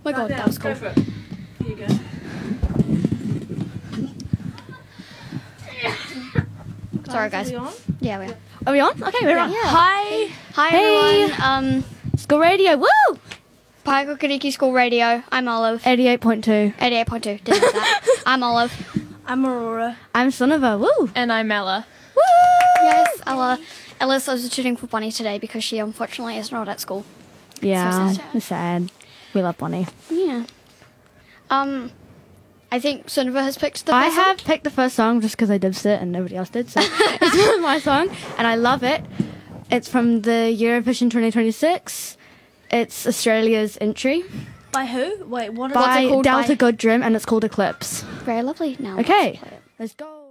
my god, that was cool. Go for it. Here you go. Sorry, guys. Are we on? Yeah, we are. Are we on? Okay, we're on. Yeah. Hi. Hi, Hey. everyone. School radio. Woo! Pago Kariki School Radio. I'm Olive. 88.2. 88.2. Didn't know that. I'm Olive. I'm Aurora. I'm Sonova. Woo! And I'm Ella. Woo! Yes, Ella's substituting for Bonnie today because she unfortunately is not at school. Yeah, So sad. it's sad. We love Bonnie. Yeah. I think Sonova has picked the I first song. have picked the first song just because I dibsed it and nobody else did, so it's my song, and I love it. It's from the Eurovision 2026. It's Australia's entry By who? Wait, what is What's it by called Delta by? Goodrum, and it's called Eclipse. Very lovely. Now Okay, let's play it. let's go.